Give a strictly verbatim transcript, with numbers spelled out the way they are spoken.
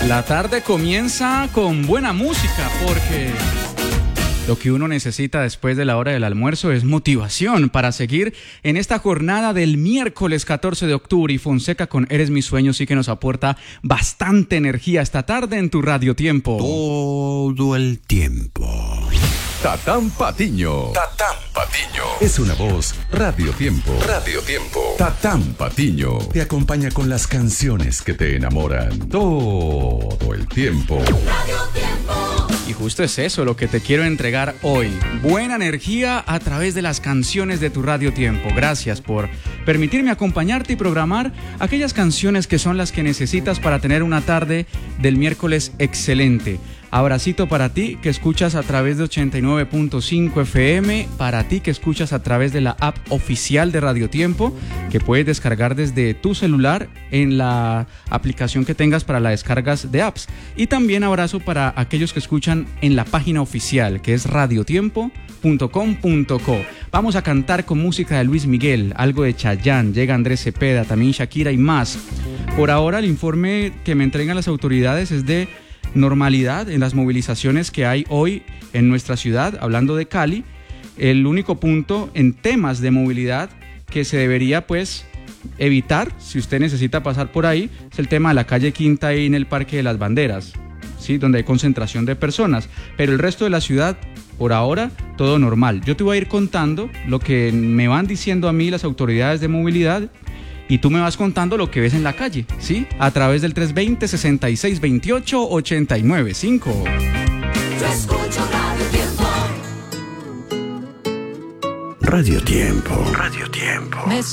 La tarde comienza con buena música porque lo que uno necesita después de la hora del almuerzo es motivación para seguir en esta jornada del miércoles catorce de octubre, y Fonseca con Eres mi sueño sí que nos aporta bastante energía esta tarde en tu Radio Tiempo. Todo el tiempo. Tatán Patiño. Tatán Patiño. Es una voz Radio Tiempo. Radio Tiempo. Tatán Patiño. Te acompaña con las canciones que te enamoran todo el tiempo. Radio Tiempo. Y justo es eso lo que te quiero entregar hoy. Buena energía a través de las canciones de tu Radio Tiempo. Gracias por permitirme acompañarte y programar aquellas canciones que son las que necesitas para tener una tarde del miércoles excelente. Abracito para ti que escuchas a través de ochenta y nueve punto cinco F M, para ti que escuchas a través de la app oficial de Radio Tiempo, que puedes descargar desde tu celular en la aplicación que tengas para las descargas de apps. Y también abrazo para aquellos que escuchan en la página oficial, que es radiotiempo punto com punto co. Vamos a cantar con música de Luis Miguel, algo de Chayanne, llega Andrés Cepeda, también Shakira y más. Por ahora el informe que me entregan las autoridades es de normalidad en las movilizaciones que hay hoy en nuestra ciudad, hablando de Cali. El único punto en temas de movilidad que se debería pues evitar, si usted necesita pasar por ahí, es el tema de la calle Quinta ahí en el Parque de las Banderas, ¿sí? Donde hay concentración de personas, pero el resto de la ciudad, por ahora, todo normal. Yo te voy a ir contando lo que me van diciendo a mí las autoridades de movilidad, y tú me vas contando lo que ves en la calle, ¿sí? A través del tres dos cero, sesenta y seis veintiocho, ochenta y nueve cinco. Yo escucho Radio Tiempo. Radio Tiempo. Radio Tiempo.